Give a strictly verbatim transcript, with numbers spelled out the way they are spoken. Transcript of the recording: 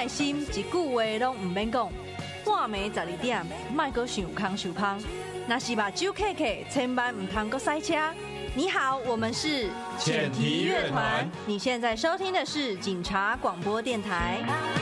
耐心，一句话拢唔免讲。半暝十二点，莫阁想空想空。若是目睭刻刻，千万唔通阁塞车。你好，我们是浅堤乐团。 你现在收听的是警察广播电台。